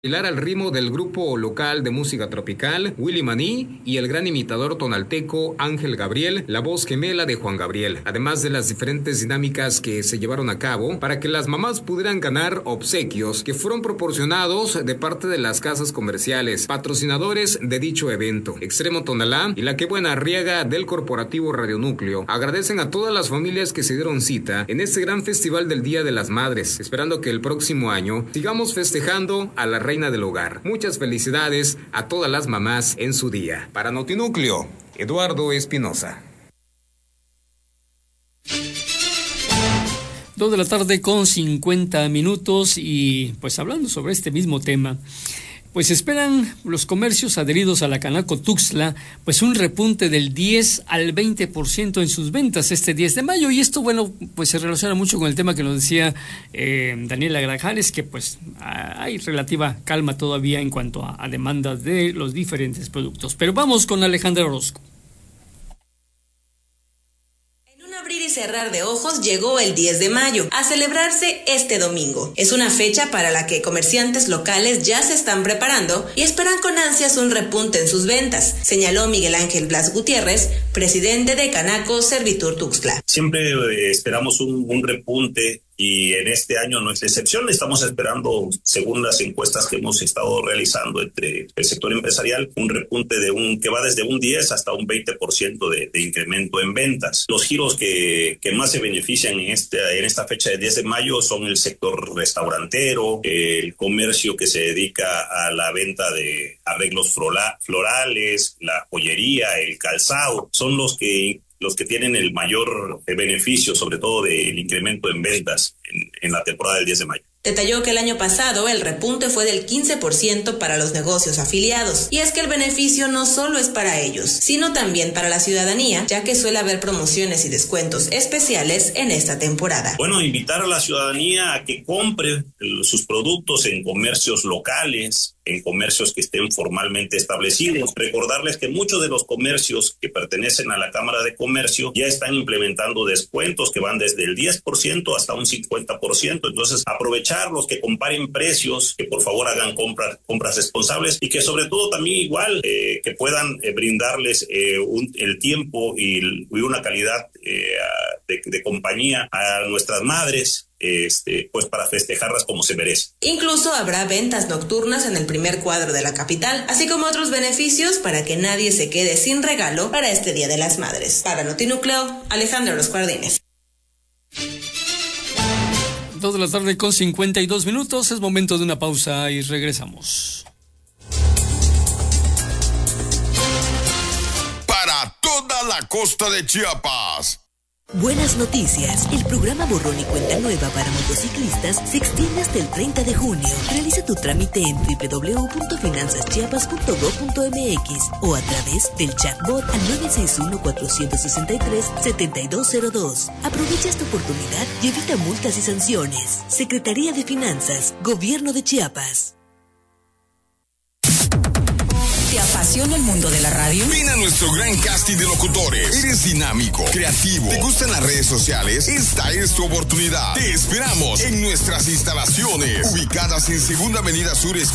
Bailar al ritmo del grupo local de música tropical Willy Maní y el gran imitador tonalteco Ángel Gabriel, la voz gemela de Juan Gabriel, además de las diferentes dinámicas que se llevaron a cabo para que las mamás pudieran ganar obsequios que fueron proporcionados de parte de las casas comerciales, patrocinadores de dicho evento. Extremo Tonalá y la Que Buena Arriaga del corporativo Radio Núcleo agradecen a todas las familias que se dieron cita en este gran festival del Día de las Madres, esperando que el próximo año sigamos festejando a la reina del hogar. Muchas felicidades a todas las mamás en su día. Para Notinúcleo, Eduardo Espinosa. 2:50 p.m. y pues hablando sobre este mismo tema, pues esperan los comercios adheridos a la Canaco Tuxtla pues un repunte del 10 al 20% en sus ventas este 10 de mayo, y esto, bueno, pues se relaciona mucho con el tema que nos decía Daniela Grajales, que pues hay relativa calma todavía en cuanto a demandas de los diferentes productos. Pero vamos con Alejandra Orozco. Abrir y cerrar de ojos llegó el 10 de mayo, a celebrarse este domingo. Es una fecha para la que comerciantes locales ya se están preparando y esperan con ansias un repunte en sus ventas, señaló Miguel Ángel Blas Gutiérrez, presidente de Canaco Servitur Tuxtla. Siempre esperamos un repunte, y en este año no es la excepción. Estamos esperando, según las encuestas que hemos estado realizando entre el sector empresarial, un repunte que va desde un 10 hasta un 20% de incremento en ventas. Los giros que más se benefician en esta fecha de 10 de mayo son el sector restaurantero, el comercio que se dedica a la venta de arreglos florales, la joyería, el calzado. Son los que tienen el mayor beneficio, sobre todo del incremento en ventas en la temporada del 10 de mayo. Detalló que el año pasado el repunte fue del 15% para los negocios afiliados, y es que el beneficio no solo es para ellos, sino también para la ciudadanía, ya que suele haber promociones y descuentos especiales en esta temporada. Bueno, invitar a la ciudadanía a que compre sus productos en comercios locales, en comercios que estén formalmente establecidos. Recordarles que muchos de los comercios que pertenecen a la Cámara de Comercio ya están implementando descuentos que van desde el 10% hasta un 50%. Entonces, aprovechar los que comparen precios, que por favor hagan compras responsables, y que sobre todo también igual que puedan brindarles el tiempo y una calidad de compañía a nuestras madres, pues para festejarlas como se merece. Incluso habrá ventas nocturnas en el primer cuadro de la capital, así como otros beneficios para que nadie se quede sin regalo para este Día de las Madres. Para Notinúcleo, Alejandra Orozco Ardínez. 2:52 p.m, es momento de una pausa y regresamos. Para toda la costa de Chiapas. Buenas noticias. El programa Borrón y Cuenta Nueva para motociclistas se extiende hasta el 30 de junio. Realiza tu trámite en www.finanzaschiapas.gov.mx o a través del chatbot al 961-463-7202. Aprovecha esta oportunidad y evita multas y sanciones. Secretaría de Finanzas, Gobierno de Chiapas. ¿Te apasiona el mundo de la radio? Ven a nuestro gran casting de locutores. ¿Eres dinámico, creativo? ¿Te gustan las redes sociales? Esta es tu oportunidad. Te esperamos en nuestras instalaciones, ubicadas en Segunda Avenida Sur,